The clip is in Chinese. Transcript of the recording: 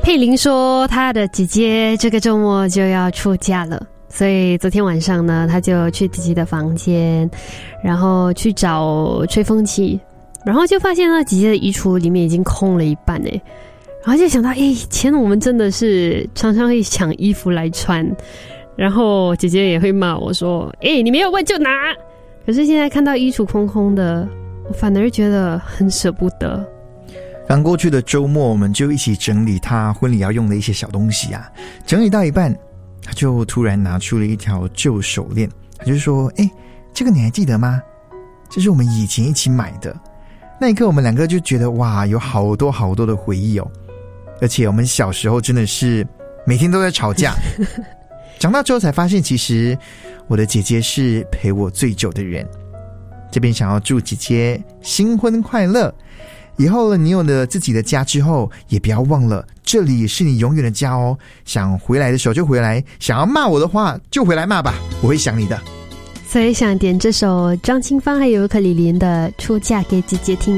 佩玲说她的姐姐这个周末就要出嫁了，所以昨天晚上呢，她就去姐姐的房间，然后去找吹风机，然后就发现呢，姐姐的衣橱里面已经空了一半诶，然后就想到，以前我们真的是常常会抢衣服来穿，然后姐姐也会骂我说，你没有问就拿。可是现在看到衣橱空空的，我反而觉得很舍不得。 刚过去的周末，我们就一起整理他婚礼要用的一些小东西啊。整理到一半，他就突然拿出了一条旧手链，他就说：“这个你还记得吗？这是我们以前一起买的。”那一刻，我们两个就觉得哇，有好多好多的回忆哦。而且我们小时候真的是每天都在吵架。长大之后才发现，其实我的姐姐是陪我最久的人。这边想要祝姐姐新婚快乐。以后你有了自己的家之后，也不要忘了这里是你永远的家哦。想回来的时候就回来，想要骂我的话就回来骂吧，我会想你的。 所以想点这首张清芳还有可李莲的《出嫁给姐姐》听。